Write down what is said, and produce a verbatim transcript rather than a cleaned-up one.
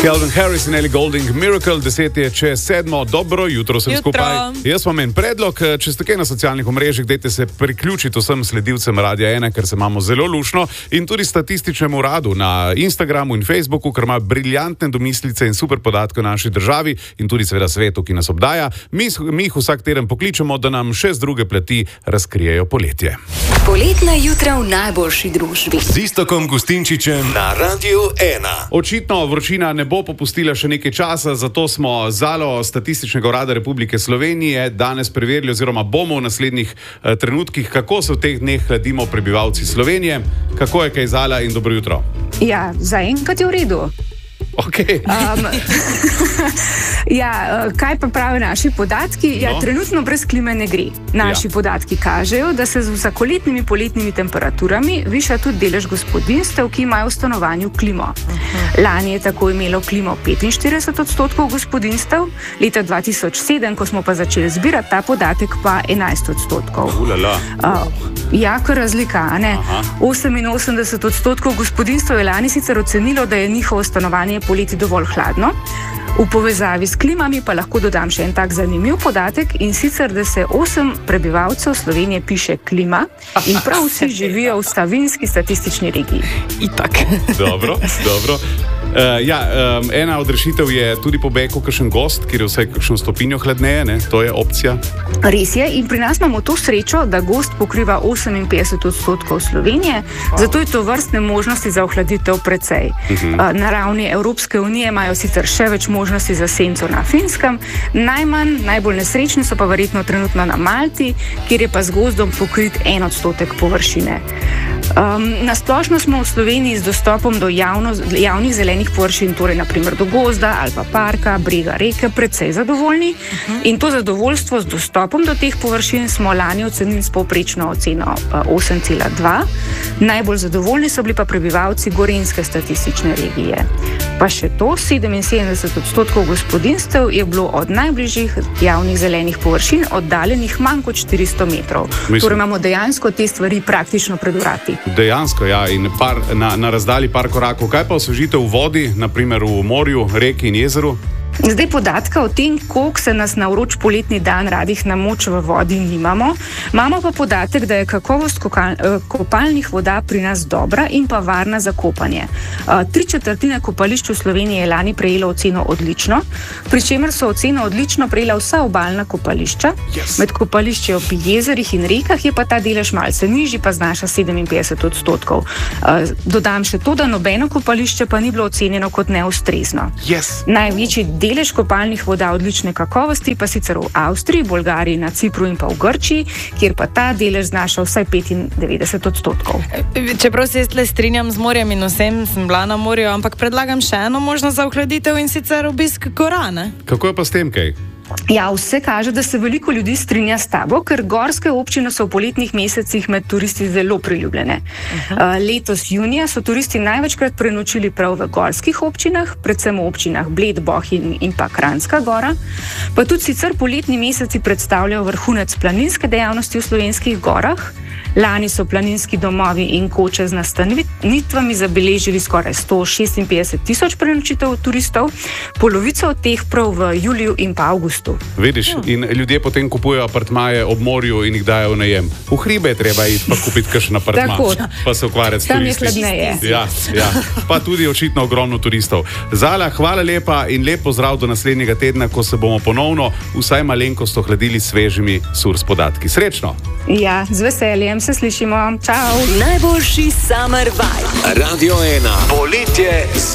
Calvin Harris in Ellie Goulding, Miracle, deset je čez sedmo, dobro jutro sem Jutro. skupaj. Jaz vam en predlog, če ste kaj na socialnih omrežjih, dajte se priključiti vsem sledilcem Radia ena, ker se imamo zelo lušno, in tudi statističnemu uradu na Instagramu in Facebooku, ker ima briljantne domislice in super podatke o naši državi in tudi seveda svetu, ki nas obdaja. Mi, mi jih vsak teden pokličemo, da nam še z druge plati razkrijejo poletje. Poletna jutra v najboljši družbi. Z Iztokom Gustinčičem na Radiu ena. Očitno vročina ne bo popustila še nekaj časa, zato smo Zalo Statističnega urada Republike Slovenije danes preverili oziroma bomo v naslednjih eh, trenutkih, kako se v teh dneh hladimo prebivalci Slovenije. Kako je kaj, Zala, in dobro jutro? Ja, zaenkrat je v redu. Okay. Um, ja, kaj pa pravijo naši podatki? Ja, No. trenutno brez klime ne gre. Naši Ja. podatki kažejo, da se z vsakoletnimi poletnimi temperaturami viša tudi delež gospodinjstev, ki imajo v stanovanju klimo. Lani je tako imelo klimo petinštirideset odstotkov gospodinjstev, leta dva tisoč sedem, ko smo pa začeli zbirati ta podatek, pa enajst odstotkov. Ulala. Uh, ja, kar razlika, a ne? oseminosemdeset odstotkov gospodinjstev je lani sicer ocenilo, da je njihovo stanovanje poleti dovolj hladno. V povezavi s klimami pa lahko dodam še en tak zanimiv podatek, in sicer, da se osem prebivalcev Slovenije piše klima in prav vsi živijo v Savinjski statistični regiji. Itak. Dobro, dobro. Uh, ja, um, ena od rešitev je tudi pobeg v kakšen gost, kjer je vsaj kakšno stopinjo hladneje, ne? To je opcija. Res je, in pri nas imamo to srečo, da gost pokriva oseminpetdeset odstotkov Slovenije, zato je to vrstne možnosti za ohladitev precej. Uh, na ravni Evropske unije imajo sicer še več možnosti za senco na Finskem, najmanj, najbolj nesrečni so pa verjetno trenutno na Malti, kjer je pa z gozdom pokrit en odstotek površine. Um, na splošno smo v Sloveniji z dostopom do javno, javnih zelenih površin, torej naprimer do gozda ali pa parka, brega, reke, precej zadovoljni. Uh-huh. In to zadovoljstvo z dostopom do teh površin smo lani ocenili s povprečno oceno uh, osem cela dva. Najbolj zadovoljni so bili pa prebivalci Gorenjske statistične regije. Pa še to, sedeminsedemdeset odstotkov gospodinjstev je bilo od najbližjih javnih zelenih površin oddaljenih manj kot štiristo metrov. Mislim. Torej imamo dejansko te stvari praktično pred vrati. Dejansko, ja, in par, na, na razdalji par korakov. Kaj pa osvežitev v vodi, naprimer v morju, reki in jezeru? Zdaj podatka o tem, koliko se nas na vroč poletni dan radih namoči v vodi, nimamo. Imamo pa podatek, da je kakovost kokal, kopalnih voda pri nas dobra in pa varna za kopanje. Tri četrtine kopališč v Sloveniji je lani prejelo oceno odlično, pri čemer so oceno odlično prejela vsa obalna kopališča. Yes. Med kopališči ob jezerih in rekah je pa ta delež malce nižji, pa znaša sedeminpetdeset odstotkov. Dodam še to, da nobeno kopališče pa ni bilo ocenjeno kot neustrezno. Yes. Največji delež kopalnih voda odlične kakovosti pa sicer v Avstriji, Bolgariji, na Cipru in pa v Grčiji, kjer pa ta delež znaša vsaj petindevetdeset odstotkov. Čeprav se jaz tle strinjam z morjem in vsem, sem bila na morju, ampak predlagam še eno možnost za ohladitev, in sicer obisk gora, ne? Kako je pa s tem kaj? Ja, vse kaže, da se veliko ljudi strinja s tabo, ker gorske občine so v poletnih mesecih med turisti zelo priljubljene. Uh-huh. Uh, letos junija so turisti največkrat prenočili prav v gorskih občinah, predvsem v občinah Bled, Bohinj in pa Kranjska Gora. Pa tudi sicer poletni meseci predstavljajo vrhunec planinske dejavnosti v slovenskih gorah. Lani so planinski domovi in koče z nastanitvami zabeležili skoraj sto šestinpetdeset tisoč prenočitev turistov, polovico od teh prav v juliju in pa avgustu. Vidiš, in ljudje potem kupujejo apartmaje ob morju in jih dajo v najem. V hribe je treba iti pa kupiti kakšen apartma, Tako. pa se ukvarjati s Tam je turisti. hladneje. Ja, ja. Pa tudi očitno ogromno turistov. Zala, hvala lepa in lep pozdrav do naslednjega tedna, ko se bomo ponovno vsaj malenkost ohladili s svežimi SURS podatki. Srečno! Ja, z veseljem se slišimo. Čau! Najboljši summer vibe. Radio ena. Poletje z